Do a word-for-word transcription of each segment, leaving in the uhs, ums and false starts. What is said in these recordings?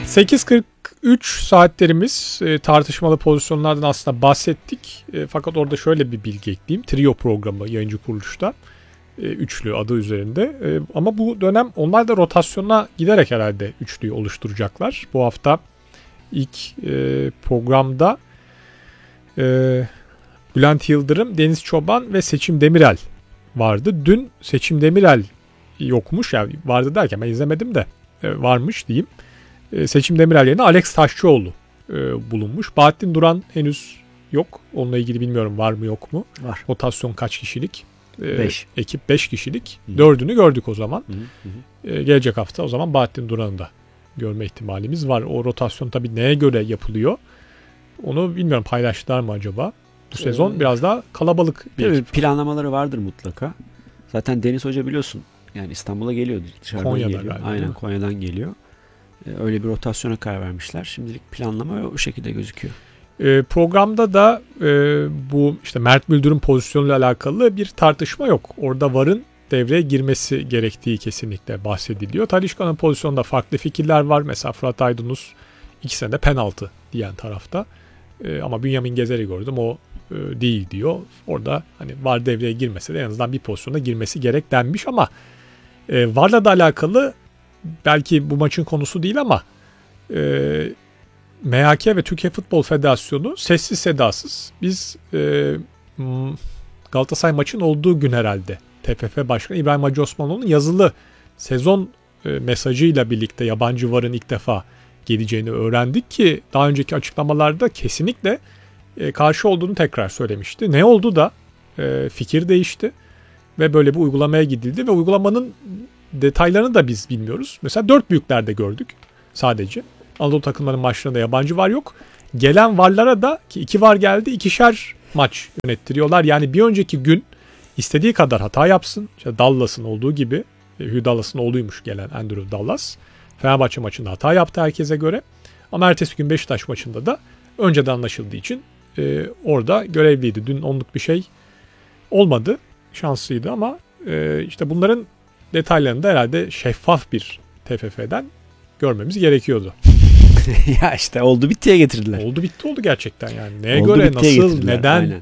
sekiz kırk üç saatlerimiz e, tartışmalı pozisyonlardan aslında bahsettik. E, fakat orada şöyle bir bilgi ekleyeyim. Trio programı yayıncı kuruluşta. E, üçlü adı üzerinde. E, ama bu dönem onlar da rotasyona giderek herhalde üçlüyü oluşturacaklar. Bu hafta ilk e, programda e, Bülent Yıldırım, Deniz Çoban ve Seçim Demirel vardı. Dün Seçim Demirel yokmuş. Yani vardı derken ben izlemedim de e, varmış diyeyim. E, Seçim Demirel yerine Alex Taşçıoğlu e, bulunmuş. Bahattin Duran henüz yok. Onunla ilgili bilmiyorum var mı yok mu. Var. Rotasyon kaç kişilik? beş. E, ekip beş kişilik. Hı. Dördünü gördük o zaman. Hı hı. E, gelecek hafta o zaman Bahattin Duran'ı da görme ihtimalimiz var. O rotasyon tabii neye göre yapılıyor? Onu bilmiyorum, paylaştılar mı acaba? Bu sezon Ee, biraz daha kalabalık bir Tabii ekip. planlamaları vardır mutlaka. Zaten Deniz Hoca biliyorsun yani İstanbul'a geliyor. Dışarıdan Konya'dan geliyor. galiba, Aynen değil mi? Konya'dan geliyor. Ee, öyle bir rotasyona karar vermişler. Şimdilik planlama o şekilde gözüküyor. E, programda da e, bu işte Mert Müldür'ün pozisyonuyla alakalı bir tartışma yok. Orada VAR'ın devreye girmesi gerektiği kesinlikle bahsediliyor. Talisca'nın pozisyonunda farklı fikirler var. Mesela Fırat Aydınus ikisine de penaltı diyen tarafta. E, ama Bünyamin Gezer'i gördüm, o e, değil diyor. Orada hani VAR devreye girmese de en azından bir pozisyona girmesi gerek denmiş ama e, VAR'la da alakalı belki bu maçın konusu değil ama e, M H K ve Türkiye Futbol Federasyonu sessiz sedasız biz e, Galatasaray maçın olduğu gün herhalde T F F Başkanı İbrahim Hacı Osmanoğlu'nun yazılı sezon e, mesajıyla birlikte yabancı VAR'ın ilk defa geleceğini öğrendik ki daha önceki açıklamalarda kesinlikle e, karşı olduğunu tekrar söylemişti. Ne oldu da e, fikir değişti ve böyle bir uygulamaya gidildi ve uygulamanın detaylarını da biz bilmiyoruz. Mesela dört büyüklerde gördük sadece. Anadolu takımlarının maçlarında yabancı VAR yok. Gelen VAR'lara da ki iki VAR geldi, ikişer maç yönettiriyorlar. Yani bir önceki gün istediği kadar hata yapsın. İşte Dallas'ın olduğu gibi, Hugh Dallas'ın oğluymuş gelen Andrew Dallas. Fenerbahçe maçında hata yaptı herkese göre. Ama ertesi gün Beşiktaş maçında da önceden anlaşıldığı için e, orada görevliydi. Dün onluk bir şey olmadı. Şanslıydı ama e, işte bunların detaylarını da herhalde şeffaf bir T F F'den görmemiz gerekiyordu. Ya işte oldu bittiye getirdiler. Oldu bitti oldu gerçekten yani. Neye Oldu göre, bittiye nasıl, getirdiler, neden? aynen. Bundan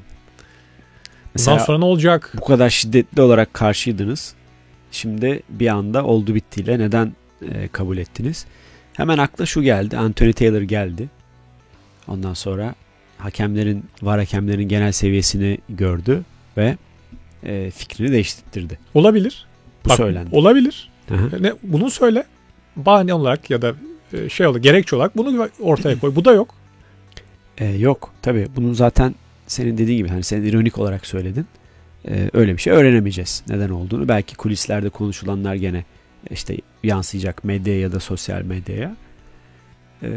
Mesela sonra ne olacak? bu kadar şiddetli olarak karşıydınız. Şimdi bir anda oldu bittiyle neden e, kabul ettiniz? Hemen akla şu geldi. Anthony Taylor geldi. Ondan sonra hakemlerin, VAR hakemlerin genel seviyesini gördü ve e, fikrini değiştirdi. Olabilir. Bu Bak, söylendi. olabilir. Hı-hı. Ne, bunu söyle. Bahane olarak ya da e, şey olarak, gerekçe olarak bunu ortaya koy. Bu da yok. E, yok tabii. Bunu zaten senin dediğin gibi hani sen ironik olarak söyledin. E, öyle bir şey öğrenemeyeceğiz. Neden olduğunu. Belki kulislerde konuşulanlar gene işte yansıyacak medyaya ya da sosyal medyaya. E,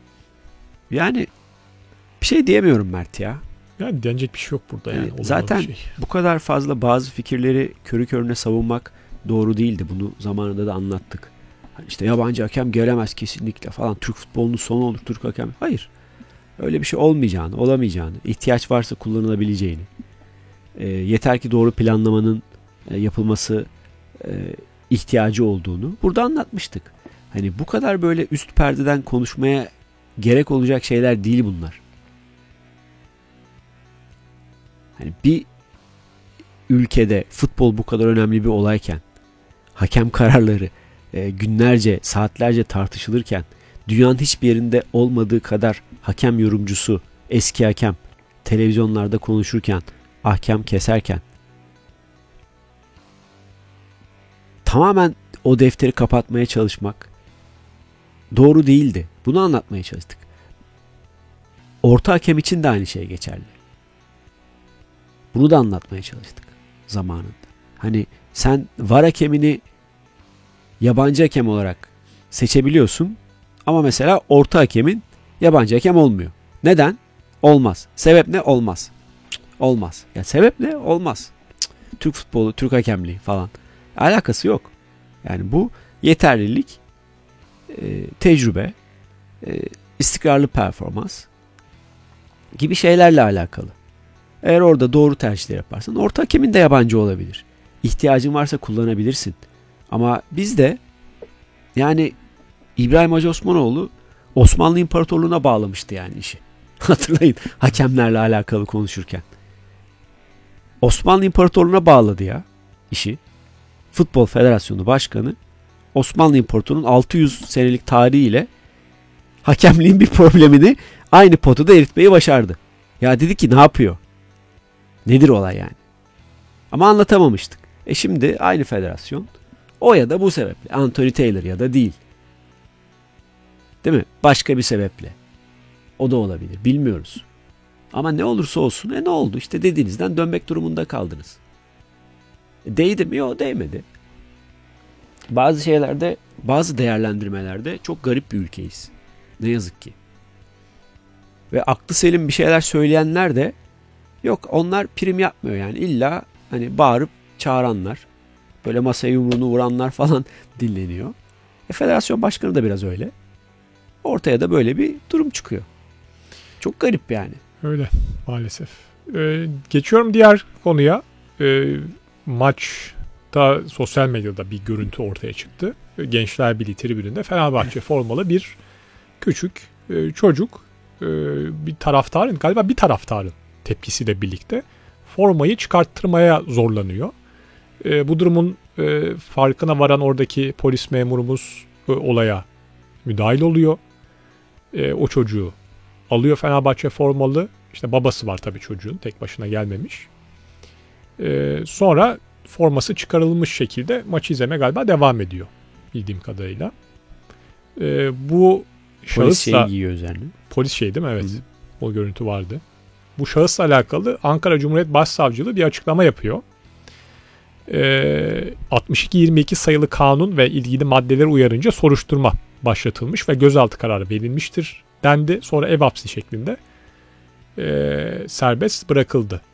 yani bir şey diyemiyorum Mert ya. Yani denecek bir şey yok burada yani. Yani zaten şey. bu kadar fazla bazı fikirleri körü körüne savunmak doğru değildi. Bunu zamanında da anlattık. Hani işte yabancı hakem gelemez kesinlikle falan. Türk futbolunun sonu olur Türk hakem. Hayır. Öyle bir şey olmayacağını, olamayacağını, ihtiyaç varsa kullanılabileceğini, e, yeter ki doğru planlamanın e, yapılması e, ihtiyacı olduğunu burada anlatmıştık. Hani bu kadar böyle üst perdeden konuşmaya gerek olacak şeyler değil bunlar. Hani bir ülkede futbol bu kadar önemli bir olayken, hakem kararları e, günlerce, saatlerce tartışılırken, dünyanın hiçbir yerinde olmadığı kadar hakem yorumcusu, eski hakem, televizyonlarda konuşurken, ahkam keserken, tamamen o defteri kapatmaya çalışmak doğru değildi. Bunu anlatmaya çalıştık. Orta hakem için de aynı şey geçerli. Bunu da anlatmaya çalıştık zamanında. Hani sen VAR hakemini yabancı hakem olarak seçebiliyorsun ama mesela orta hakemin yabancı hakem olmuyor. Neden? Olmaz. Sebep ne? Olmaz. Cık, olmaz. Ya sebep ne? Olmaz. Cık, Türk futbolu, Türk hakemliği falan. Alakası yok. Yani bu yeterlilik, e, tecrübe, e, istikrarlı performans gibi şeylerle alakalı. Eğer orada doğru tercihler yaparsan orta hakemin de yabancı olabilir. İhtiyacın varsa kullanabilirsin. Ama biz de yani İbrahim Hacı Osmanoğlu Osmanlı İmparatorluğu'na bağlamıştı yani işi. Hatırlayın hakemlerle alakalı konuşurken. Osmanlı İmparatorluğu'na bağladı ya işi. Futbol Federasyonu Başkanı Osmanlı İmparatorluğu'nun altı yüz senelik tarihiyle hakemliğin bir problemini aynı potada eritmeyi başardı. Ya dedi ki ne yapıyor? Nedir olay yani? Ama anlatamamıştık. E şimdi aynı federasyon o ya da bu sebeple. Anthony Taylor ya da değil. Değil mi? Başka bir sebeple. O da olabilir. Bilmiyoruz. Ama ne olursa olsun e ne oldu? İşte dediğinizden dönmek durumunda kaldınız. E değdi mi? Yok değmedi. Bazı şeylerde, bazı değerlendirmelerde çok garip bir ülkeyiz. Ne yazık ki. Ve aklı selim bir şeyler söyleyenler de yok, onlar prim yapmıyor yani. İlla hani bağırıp çağıranlar, böyle masaya yumruğunu vuranlar falan dinleniyor. E, federasyon başkanı da biraz öyle. Ortaya da böyle bir durum çıkıyor. Çok garip yani. Öyle maalesef. Ee, geçiyorum diğer konuya. Ee, maçta sosyal medyada bir görüntü ortaya çıktı. Gençler Birliği tribününde Fenerbahçe formalı bir küçük e, çocuk e, bir taraftarın, galiba bir taraftarın tepkisiyle birlikte formayı çıkarttırmaya zorlanıyor. E, bu durumun e, farkına varan oradaki polis memurumuz e, olaya müdahil oluyor. E, o çocuğu alıyor, Fenerbahçe formalı. İşte babası var tabii çocuğun, tek başına gelmemiş. E, sonra forması çıkarılmış şekilde maçı izleme galiba devam ediyor bildiğim kadarıyla. E, bu Polis şahısla, şeyi giyiyor üzerine. Polis şey değil mi? Evet. Hı-hı. O görüntü vardı. Bu şahısla alakalı Ankara Cumhuriyet Başsavcılığı bir açıklama yapıyor. E, altmış iki yirmi iki sayılı kanun ve ilgili maddeleri uyarınca soruşturma başlatılmış ve gözaltı kararı verilmiştir dendi. Sonra ev hapsi şeklinde e, serbest bırakıldı.